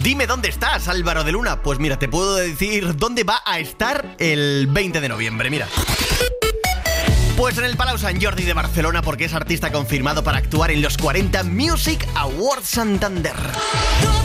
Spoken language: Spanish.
Dime dónde estás, Álvaro de Luna. Pues mira, te puedo decir dónde va a estar el 20 de noviembre, mira. Pues en el Palau Sant Jordi de Barcelona, porque es artista confirmado para actuar en los 40 Music Awards Santander.